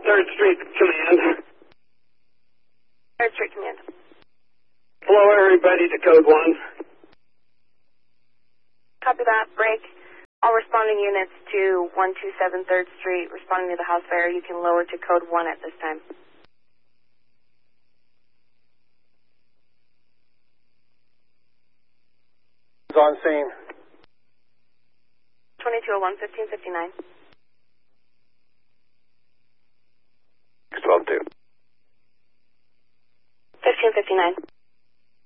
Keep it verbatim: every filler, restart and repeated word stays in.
third Street Command. third Street Command. Hello, everybody to Code one. Copy that. Break. All responding units to one two seven third Street responding to the house fire. You can lower to Code one at this time. On scene. twenty-two oh one, fifteen fifty-nine. twelve two. fifteen fifty-nine.